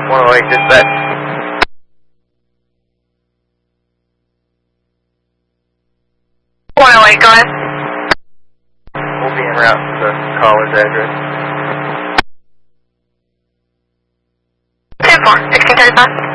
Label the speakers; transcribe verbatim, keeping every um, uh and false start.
Speaker 1: one oh eight dispatch.
Speaker 2: one oh eight, go ahead.
Speaker 1: We'll be en route to the caller's address.
Speaker 2: ten four, sixteen thirty-five.